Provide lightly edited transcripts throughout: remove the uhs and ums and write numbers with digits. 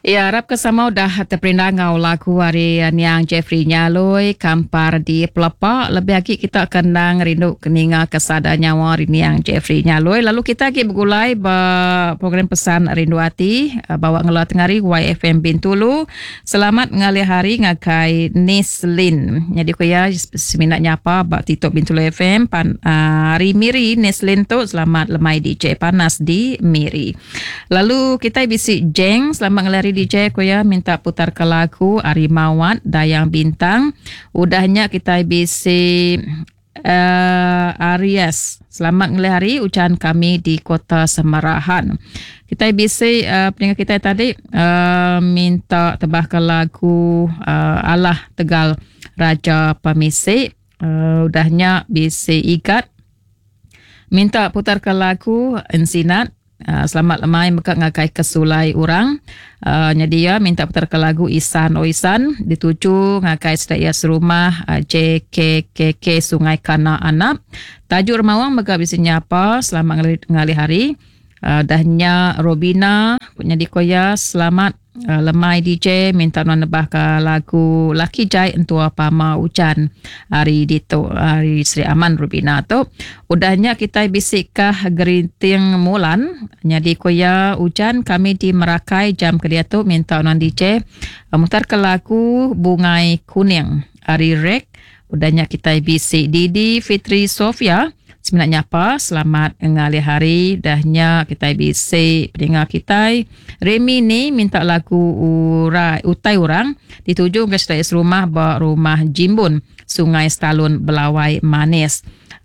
Ya, harap kesama dah terperindah ngau lagu hari yang Jeffrey Nyaloi kampar di Pelepak. Lebih lagi kita kenang rindu keninga kesada nyawa rini yang Jeffrey Nyaloi. Lalu kita lagi bergulai program pesan rindu hati bawa ngelat ngari YFM Bintulu. Selamat ngali hari ngakai Neslin. Jadi kuya seminat nyapa bak Tito Bintulu FM hari Miri Neslin tu selamat lemai DJ panas di Miri. Lalu kita bisi Jeng selamat ngelari DJ kuya minta putar ke lagu Arimawat Dayang Bintang. Udahnya kita bisi Aries selamat ngelari ucapan kami di Kota Semarahan. Kita bisi pendengar kita tadi minta tebah ke lagu Allah Tegal Raja Pamisik. Udahnya bisi Ikat minta putar ke lagu Ensinat. Selamat lemai mekak ngakai kesulai orang. Jadi ya minta putar ke lagu Isan Oisan dituju ngakai sedaya serumah JKKK Sungai Kana Anak. Tajuk remawang mekak bisa nyapa selamat ngali hari. Dahnya Robina punya dikoya selamat lemai DJ minta nebah ke lagu Laki Jai Entua Pama Ucan hari dito hari Sri Aman Rubina tu udahnya kita bisikkah gerinting mulan jadi koya ucan kami di Merakai jam kedia tu minta non DJ mutar ke lagu Bungai Kuning hari rek udahnya kita bisik Didi Fitri Sofia sebenarnya apa selamat ngali hari dahnya kita bisi pendengar kita Remi ni minta lagu utai orang dituju ke setais rumah bawa rumah Jimbun Sungai Stalun Belawai Manis.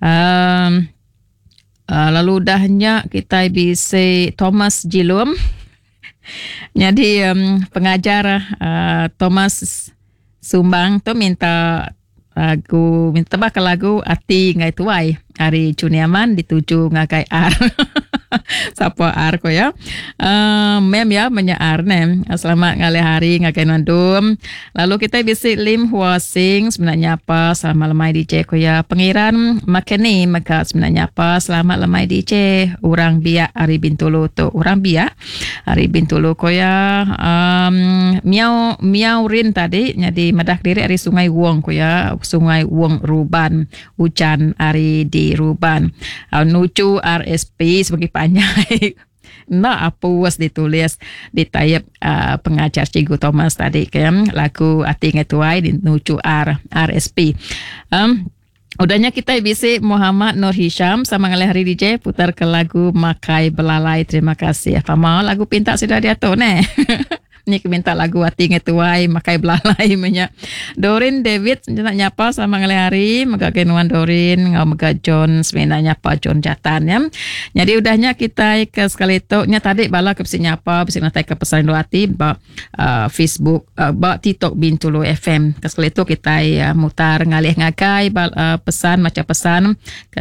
Lalu dahnya kita bisi Thomas Jilum jadi pengajar Thomas Sumbang tu minta tebak lagu Ati Ngai Tuai hari Cuniaman dituju ngakai ar siapa ar ko ya mem ya banyak ar nem selamat ngali hari ngakai nandum. Lalu kita bisi Lim Hua Sing sebenarnya apa selamat lemai DJ ko ya pengiran makeni maka sebenarnya apa selamat lemai DJ orang biak hari Bintulu tu orang biak hari Bintulu ko ya miau rin tadi jadi madah diri hari Sungai Wong ko ya Sungai Wong Ruban hujan hari di Ruban nucu RSP sebagai panjai nak apa was ditulis di tayap pengajar Cikgu Thomas tadi kan lagu Ati Ngetuai di nucu RSP. Udahnya kita bisi Muhammad Nur Hisham sama ngalih hari DJ putar ke lagu Makai Belalai. Terima kasih. Apa mau lagu pinta sudah diatur ne? Ni minta lagu Ati Ngetuai Makai Belalai banyak. Dorin David nak nyapa sama ngalih hari mega kenuan Dorin ngau mega John sebenarnya nyapa John Jatan ya. Jadi udahnya kita ke sekali tu nya tadi bala ke nyapa bisa natai ke pesan doati ba Facebook ba TikTok Bintulu FM. Ke sekali tu kita mutar ngalih ngakai pesan macam pesan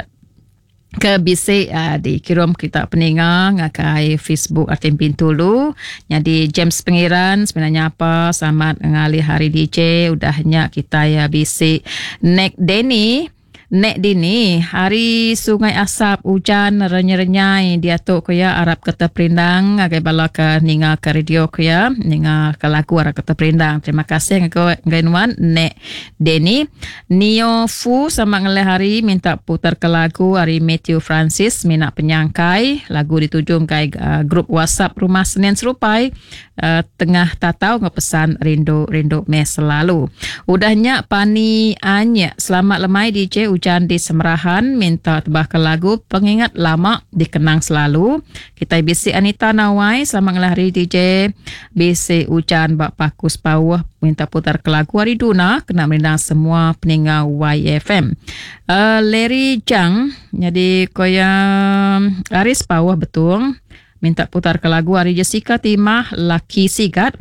ke bisi dikirim kita peninga ngakai Facebook Artim Bintulu. Jadi James Pengiran sebenarnya apa selamat ngali hari DJ udahnya kita ya bisi Nek Nek Dini hari Sungai Asap hujan renyai dia tu kaya Arab Kata Perindang agai bala ke ninga ke radio kaya ninga ke lagu Arab Kata Perindang. Terima kasih ngainuan Nek Deni. Nio Fu sama ngeleh hari minta putar ke lagu hari Matthew Francis minat penyangkai lagu dituju kai grup WhatsApp Rumah Senin Serupai tengah tatau ngepesan rindu mes selalu. Udahnya Pani Anya selamat lemai DJ hujan di Semerahan minta tebah ke lagu pengingat lama dikenang selalu. Kita bisi Anita Nawai selamat ngelari DJ bisi hujan bak pakus bawah minta putar ke lagu hari Duna kena merindang semua peninggal YFM. Larry Jang jadi koya Aris bawah betul minta putar ke lagu hari Jessica Timah Laki Sigat.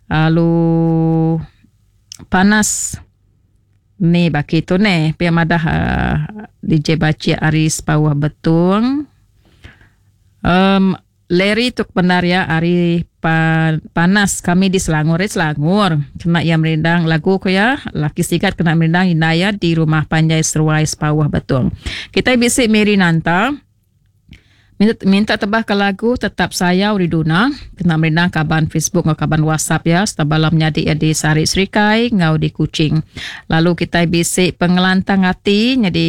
Lalu panas ni baki tu ne pia madah DJ Baci Aris bawah betul. Larry tuk benar ya hari panas kami di Selangor kena yang merindang lagu ko ya Laki Sigat kena merindang Inaya di rumah Panjai Seruai bawah betul. Kita bisi Mary Nanta minta tebah ke lagu tetap saya Riduna kena merina kaban Facebook atau kaban WhatsApp ya setabalam nyadi di Sari Serikai ngau di Kuching. Lalu kita bisik pengelantang hati jadi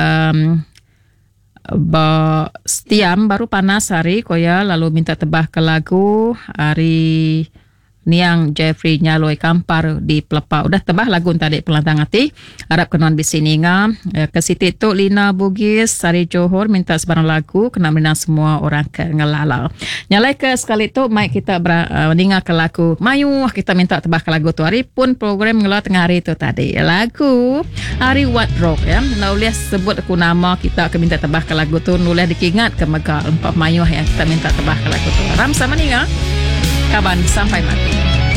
setiam baru panas hari koya lalu minta tebah ke lagu hari Niang Jeffrey Nyaloi Kampar di Pelepah. Udah tebah lagu tadi pelantang hati. Harap kenuan bisininga. Ke Siti Tok Lina Bugis Sari Johor minta sebarang lagu kena menang semua orang ke ngelala. Nyalai ke sekali tu mai kita mendengar ke lagu Mayu kita minta tebah ke lagu tu hari pun program ngelah tengah hari tu tadi. Lagu Hari What Rock ya. Nulis sebut aku nama kita ke minta tebah ke lagu tu nulis dikingat ke Mega 4 Mayu yang kita minta tebah ke lagu tu. Ram sama ni ya. Kaban sampai mati.